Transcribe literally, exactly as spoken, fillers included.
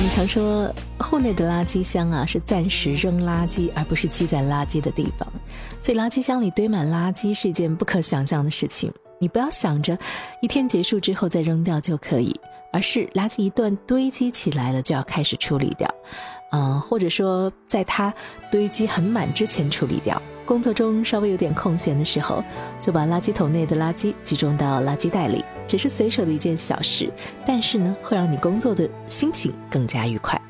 们常说户内的垃圾箱啊是暂时扔垃圾，而不是积攒垃圾的地方，所以垃圾箱里堆满垃圾是一件不可想象的事情。你不要想着一天结束之后再扔掉就可以，而是垃圾一旦堆积起来了就要开始处理掉，嗯，或者说在它堆积很满之前处理掉。工作中稍微有点空闲的时候，就把垃圾桶内的垃圾集中到垃圾袋里，只是随手的一件小事，但是呢，会让你工作的心情更加愉快。